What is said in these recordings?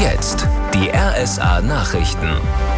jetzt die RSA Nachrichten.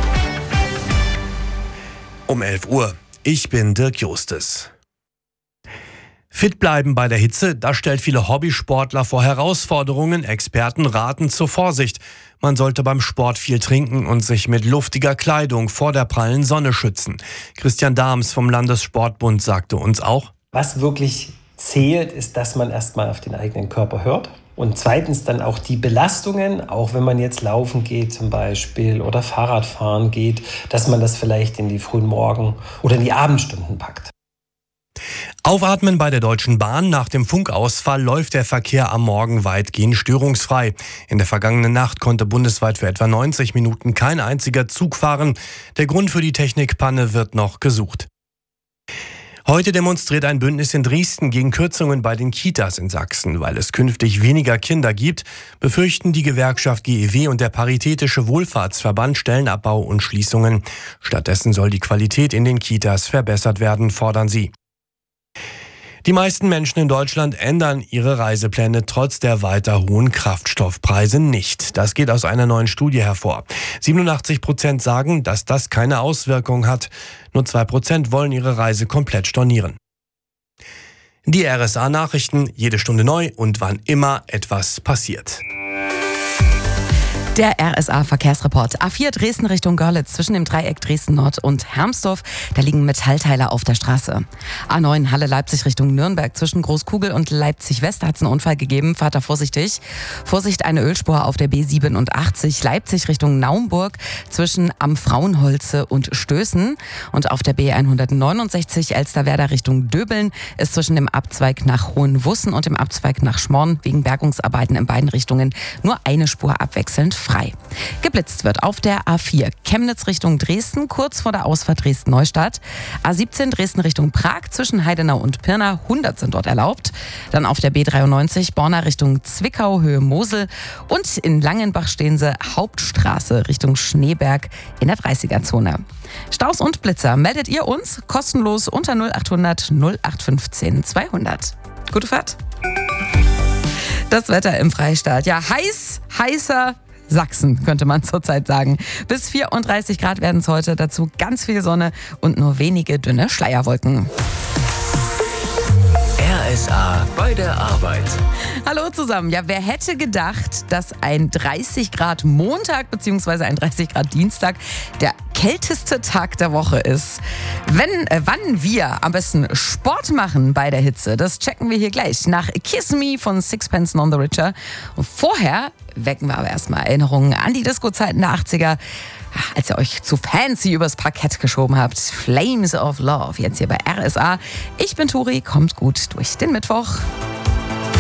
Um 11 Uhr. Ich bin Dirk Justes. Fit bleiben bei der Hitze, das stellt viele Hobbysportler vor Herausforderungen. Experten raten zur Vorsicht. Man sollte beim Sport viel trinken und sich mit luftiger Kleidung vor der prallen Sonne schützen. Christian Dahms vom Landessportbund sagte uns auch: Was wirklich zählt, ist, dass man erstmal auf den eigenen Körper hört. Und zweitens dann auch die Belastungen, auch wenn man jetzt laufen geht zum Beispiel oder Fahrradfahren geht, dass man das vielleicht in die frühen Morgen- oder in die Abendstunden packt. Aufatmen bei der Deutschen Bahn. Nach dem Funkausfall läuft der Verkehr am Morgen weitgehend störungsfrei. In der vergangenen Nacht konnte bundesweit für etwa 90 Minuten kein einziger Zug fahren. Der Grund für die Technikpanne wird noch gesucht. Heute demonstriert ein Bündnis in Dresden gegen Kürzungen bei den Kitas in Sachsen. Weil es künftig weniger Kinder gibt, befürchten die Gewerkschaft GEW und der Paritätische Wohlfahrtsverband Stellenabbau und Schließungen. Stattdessen soll die Qualität in den Kitas verbessert werden, fordern sie. Die meisten Menschen in Deutschland ändern ihre Reisepläne trotz der weiter hohen Kraftstoffpreise nicht. Das geht aus einer neuen Studie hervor. 87% sagen, dass das keine Auswirkung hat. Nur 2% wollen ihre Reise komplett stornieren. Die RSA-Nachrichten, jede Stunde neu und wann immer etwas passiert. Der RSA-Verkehrsreport. A4 Dresden Richtung Görlitz zwischen dem Dreieck Dresden-Nord und Hermsdorf. Da liegen Metallteile auf der Straße. A9 Halle-Leipzig Richtung Nürnberg zwischen Großkugel und Leipzig-West hat es einen Unfall gegeben. Fahrt da vorsichtig. Vorsicht, eine Ölspur auf der B87 Leipzig Richtung Naumburg zwischen Am Frauenholze und Stößen. Und auf der B169 Elsterwerda Richtung Döbeln ist zwischen dem Abzweig nach Hohenwussen und dem Abzweig nach Schmorn wegen Bergungsarbeiten in beiden Richtungen nur eine Spur abwechselnd frei. Geblitzt wird auf der A4 Chemnitz Richtung Dresden, kurz vor der Ausfahrt Dresden-Neustadt. A17 Dresden Richtung Prag zwischen Heidenau und Pirna, 100 sind dort erlaubt. Dann auf der B93 Borna Richtung Zwickau, Höhe Mosel. Und in Langenbach stehen sie Hauptstraße Richtung Schneeberg in der 30er-Zone. Staus und Blitzer meldet ihr uns kostenlos unter 0800 0815 200. Gute Fahrt. Das Wetter im Freistaat. Ja, heißer Sachsen, könnte man zurzeit sagen. Bis 34 Grad werden es heute, dazu ganz viel Sonne und nur wenige dünne Schleierwolken. RSA bei der Arbeit. Hallo zusammen. Ja, wer hätte gedacht, dass ein 30 Grad Montag bzw. ein 30 Grad Dienstag der kälteste Tag der Woche ist? Wann wir am besten Sport machen bei der Hitze, das checken wir hier gleich nach Kiss Me von Sixpence None the Richer. Und vorher wecken wir aber erstmal Erinnerungen an die Disco-Zeiten der 80er, als ihr euch zu fancy übers Parkett geschoben habt. Flames of Love, jetzt hier bei RSA. Ich bin Turi, kommt gut durch den Mittwoch.